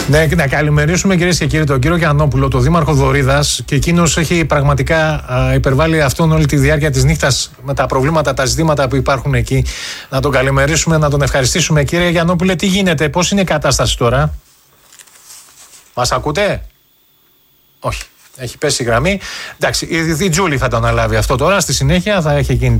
Ναι, να καλημερίσουμε κυρίες και κύριοι τον κύριο Γιαννόπουλο, τον δήμαρχο Δωρίδας, και εκείνος έχει πραγματικά υπερβάλει αυτόν όλη τη διάρκεια της νύχτας με τα προβλήματα, τα ζητήματα που υπάρχουν εκεί. Να τον καλημερίσουμε, να τον ευχαριστήσουμε. Κύριε Γιαννόπουλε, τι γίνεται, πώς είναι η κατάσταση τώρα? Μας ακούτε? Όχι. Έχει πέσει η γραμμή. Εντάξει, η Τζούλη θα το αναλάβει αυτό τώρα. Στη συνέχεια θα έχει γίνει